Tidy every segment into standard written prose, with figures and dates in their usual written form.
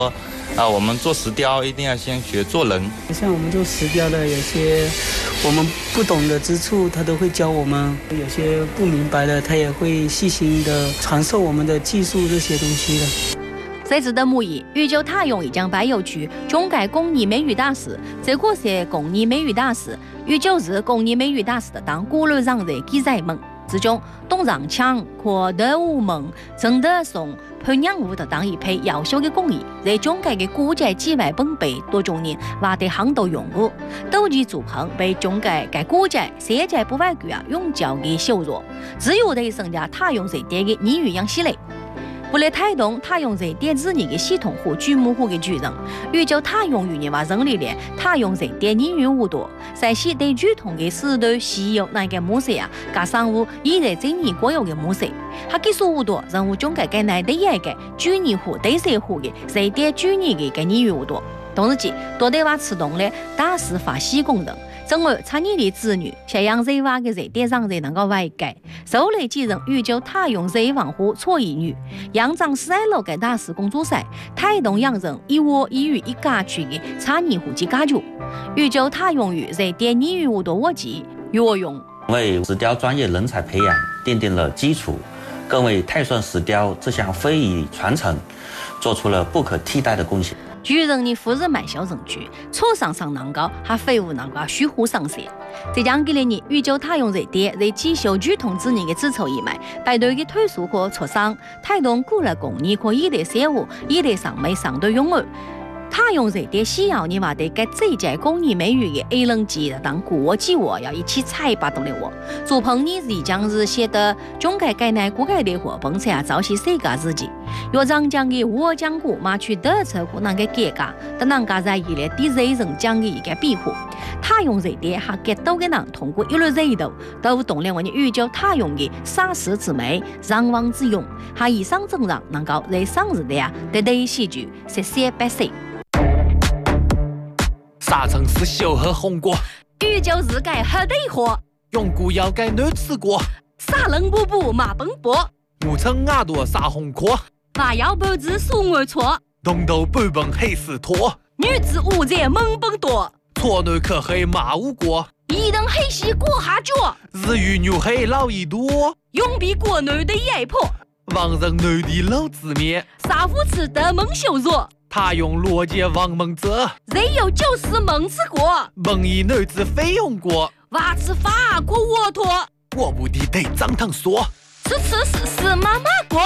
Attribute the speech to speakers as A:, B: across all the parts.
A: 我们做石雕一定要先学做人。
B: 像我们做石雕的，有些我们不懂的之处，他都会教我们；有些不明白的，他也会细心的传授我们的技术这些东西的。
C: 在值得母语，宇宙塔用一江白有区中改工艺美语大师，这个是工艺美语大师，宇宙是工艺美语大师的当古楼上的记载们之中，东上强、阔德武门、郑德松、潘娘武的当一批优秀的工艺，在中改的古籍几万本被多种人挖得很多用户，斗技组棚被中改该古籍现在不外句用教给修弱，只有在增加他用这点的言语样系列。为了推动他用这点子语的系统化、규모化的举证，宇宙他用语言话人力量，他用这点言语无多，在现代传统的石头、石油那个模式加上物依在真理国有的模式，他技术无多，人物中改改内的一个专业化、对社化的这点专业的概念无多，同时间多对话启动了大师发现功能。从而产业的子女想让这话的这点上才能够外改，受来继承宇宙他用这文化错一女，让张世爱老的大师工作室，推动养成一窝一语一家区的产业户籍家族。宇宙他用于这点言语无多我籍与我用，
D: 为石雕专业人才培养奠定了基础，更为泰顺石雕这项非遗传承做出了不可替代的贡献。
C: 巨人的富人买小人区，车上上难高，还废物难高，虚乎上线。在讲给了你，宇宙他用这点，在继续传统子女的制造以外，带队的推出和磋商，推动鼓励工艺和一类生活，一类上美上对拥有。他用这点需要你话的给这届工艺美语的 A 人级当国际我要一起采拔动的我，做朋你是将日写的中改改内国改的活本才早些世界自己。要长讲的我讲过嘛去得出过那个改革，但人家在一类第人人讲的一个变化。他用这点还给到的人通过一路热度，都动了我们宇宙他用的杀时之美、让王之用，还以上正让能够在上日的得得戏剧实现百岁。
E: 啥城市小喝红果，
C: 宇宙日改喝得火，
E: 用古要改难吃过，
C: 啥人不补马奔波，
E: 我称牙多啥红壳，
C: 娃要不知数我错，
E: 东头半本黑死拖，
C: 女子无在猛奔多，
E: 错内可黑马无过，
C: 一人黑西过下脚，
E: 日语牛黑老一多，
C: 永比国内的压迫，
E: 王人内地老字面，
C: 杀夫吃得猛修弱。
E: 他用逻辑王蒙泽，
C: 人有就是蒙吃过，
E: 蒙以女子非用过，
C: 娃吃法国沃托，
E: 我不地得张堂说，
C: 吃妈妈过。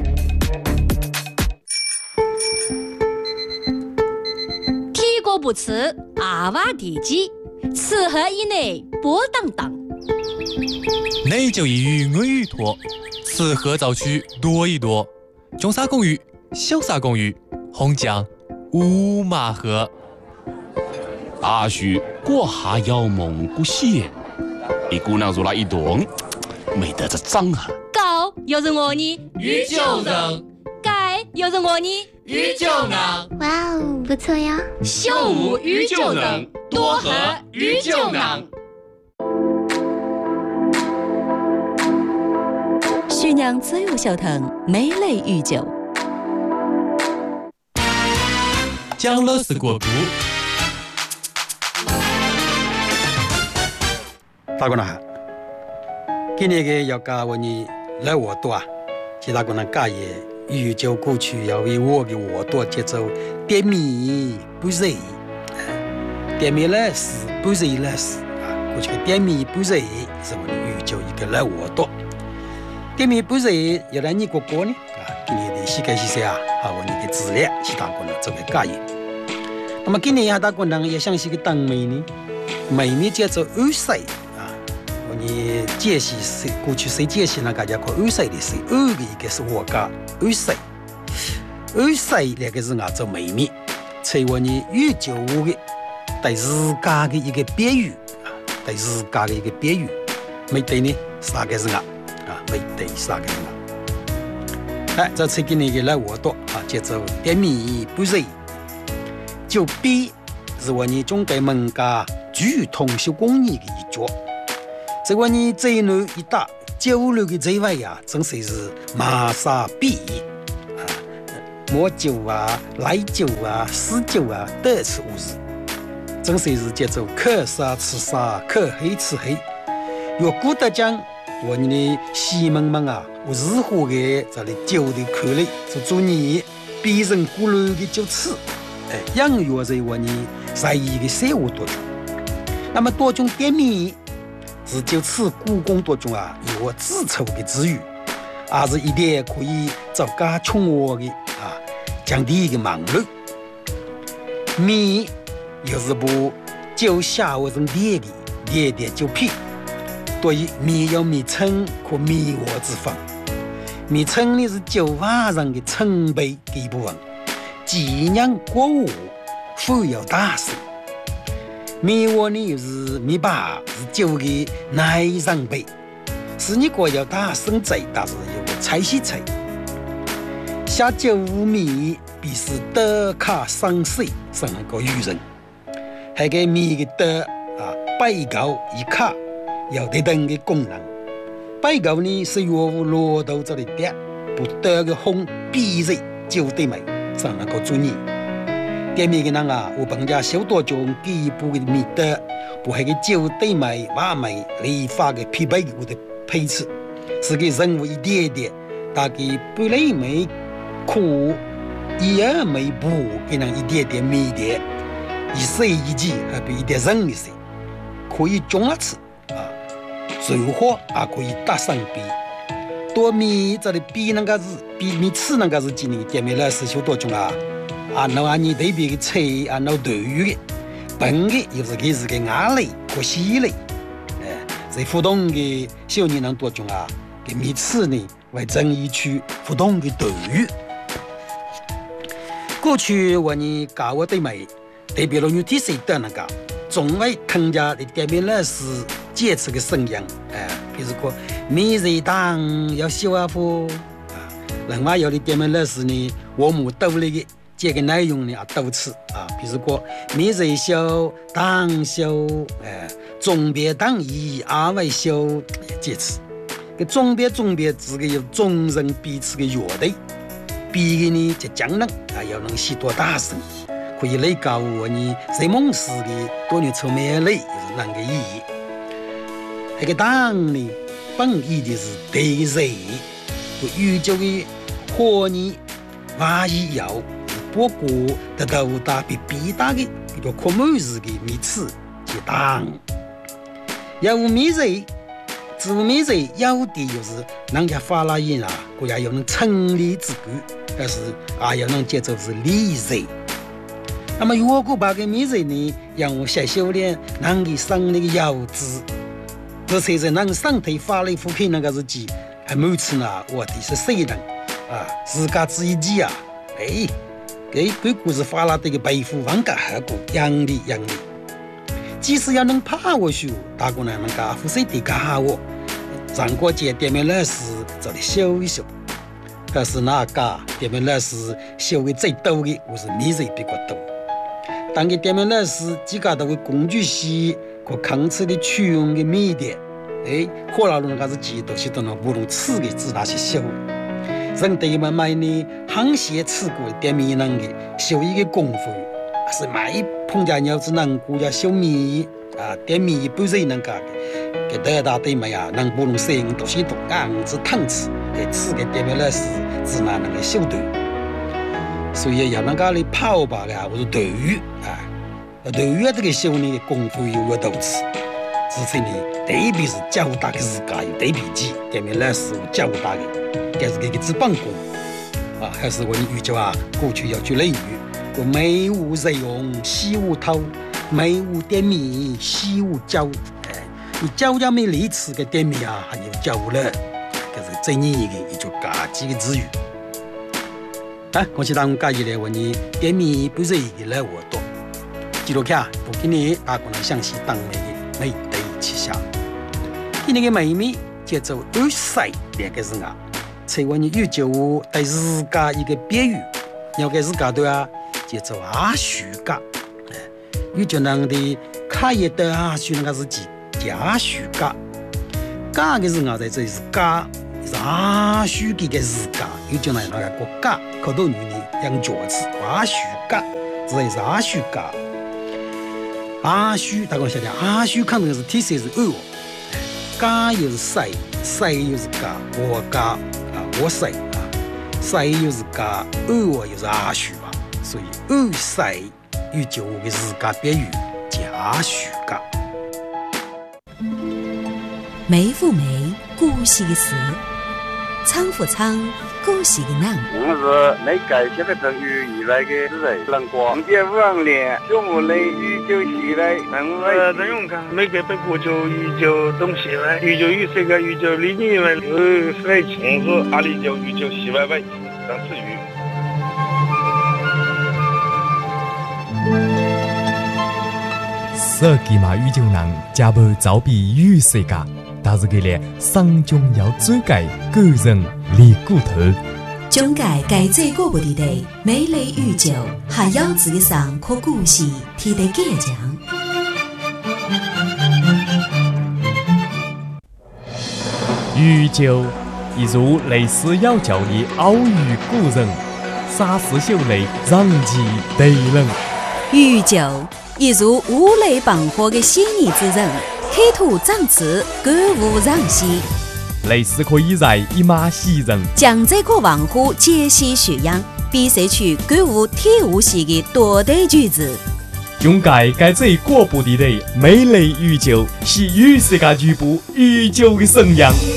C: 提过不吃，阿娃地基，吃喝以内波当当。
F: 内就一语我语多，吃喝早去多一多，中沙公寓，小沙公寓。红酱五马河，
G: 阿叔过下要蒙古县，一姑娘入了一顿，没得这张啊。
C: 高又是我呢，
E: 宇宙人；
C: 盖又是我呢，
E: 宇宙人。
H: 哇哦，不错呀！
E: 秀舞宇宙人，多和宇宙人。
I: 徐娘自由小腾，美类宇宙。
F: 讲了是国故，
J: 大姑娘，今年个要教我你来我多啊，其他姑娘教也宇宙过去要为我的我多节奏点米不热，点米来是不热来是啊，过去点米不热是我的宇宙一个来我多，点米不热要来你哥哥呢啊，今年的膝盖膝下啊，我你的资料其他姑娘做个教也。那么今年呀，大姑娘也想是个当妹呢，妹妹叫做2岁啊。我你解析是过去谁解析呢？大家看2岁的谁，2个一个是我家2岁，2岁那个是俺做妹妹，在我你宇宙的对自家的一个比喻啊，对自家的一个比喻，没对呢，啥个是俺啊？没对啥个是俺。哎，这次今年个来我多啊，叫做点米不热。就比是我们中国门家传统手工艺的一角，这我们这一路一打9路的这位呀，真是马沙比啊， 抹酒啊、奶酒啊、死酒啊，得吃无日。正是日节奏，可杀吃杀，可黑吃黑。若古德讲，我你的西门们啊，我日后的这里酒的口类是做你别人古老的酒吃，养育在我你在一个生活当中。那么多种点名是就此故宫当中啊，有我自筹的资源，也是一点可以造家穷活的降低一个忙碌。米又是不酒下我成点的点酒品，所以米有米称和米窝之分。米称呢是酒瓦上的称杯的一部分，几酿过午，富有大声。米窝呢又是米把，是酒的奶上杯，是你国要大声在，但是有个菜西菜。下酒无米，必是德卡上水，是能够育人。还给米的德摆高一卡，有得等的功能。摆高呢是药物落到这里的，不得个红比热就对美，是能够注意。点米的人啊，我本家小多种第一步的米德，不还个酒对美、完美、理发的匹配我的配置，是给人物一点点，大概不累没苦，一二没补，给人一点点米点，一岁一季还比一点人一岁，可以种了吃水货也可以打上比。多米这里比那个是比米吃那个是今年点米了是小多种啊。那你对比的菜那豆鱼的本的又是给是个鸭类和西类，在互动的小年人多种啊，给米吃呢为争议区互动的豆鱼。过去我呢搞我对美，代表了你第谁的那个，总爱听家的点米了是坚持的声音，比如说米热当要小啊夫另外有的点米了是呢，我们都那个。这个内容呢都吃比如说米热小、当小，中别当一、二位小这吃。个中别这个有众人彼此的乐队，比的呢就讲能要能许多大声，可以来搞我呢在梦时的多年出面类就是那个意义。那个当呢本意的是对热，和宇宙的火呢瓦一摇。不过得到大比比大的一个可每日的米吃就当，要有米热，只有米热有的就是人家发了音国家有能成立之举，但是要能接受是理热。那么如果把个米热呢，让我小小的能给生那个腰子，这才是能身体发力复皮那个日子，还每次呢，我的是谁人自家自一记给故事发了这个背负万个后果，养的。即使要能怕我修，大姑娘能够付谁的家我，上过节点面老师这里修一修。但是那个点面老师修的最多的，我是米热比较多。当个点面老师自家的工具系和康吃的取用的米点，后来那个是几多些都能不能吃的自那些修。人对慢慢呢，行些吃过点米人的修一个功夫，是买碰见鸟子能过家修米点米不是能干的，给得大对米能不能生都是都刚子汤吃，给吃个点米来是只拿那个修对，所以要那个的泡吧的或者豆鱼豆鱼这个修呢功夫有多次，之前呢特别是教大的自家有对比机，点米来是教大的。这是个资本功还是我们宇宙过去要去类语，我美无热用，西无偷，美无点米，西无教，你教家没理吃个点米还有教了，这是这一个也就嘎几个词语。我是当家里来问你点米不是一个来我多，记录看，不给你大可能详细当美的美对起下，给那个妹妹接着二岁两个人才问你有就对自家一个比喻，要给自家对就做暑假，有就能的看一的暑那个是几假暑假，假的是在这里是假， 阿许这个自家，又叫那个国家，可多女人养脚子，阿许家，这是阿许家。阿许，大家想想，阿许看那个是体色是二哦，家又是塞，塞又是家，我家啊，我塞啊，塞又是家，二哦又是阿许嘛，所以二塞又叫我的自家别语叫阿许家。
I: 梅复梅，古稀事；仓复仓，古稀人。
K: 我是没改写的成语以来的人，人光节5年，中午来宇宙起来，
L: 陈永康没改本国就宇宙东西来，宇宙与世界宇宙里面来，来庆祝阿里就宇宙西外外，张志宇。
F: 设计嘛宇宙人，加不造比与世界。但是，佢哋上中要追改个人立骨头。
I: 中改改最过不地地，美丽宇宙还要自己上可故事提得给讲。
F: 宇宙一如类似要教的奥语古人，沙士秀类让其对人。
I: 宇宙一如五雷绑火的细腻之人。黑土长刺，歌舞让戏，
F: 类似可以在一马袭人。
I: 将这个文化解析学养，比赛出歌舞体育系的多对句子。
F: 用改最过不地的美丽宇宙，是与世界局部宇宙的生养。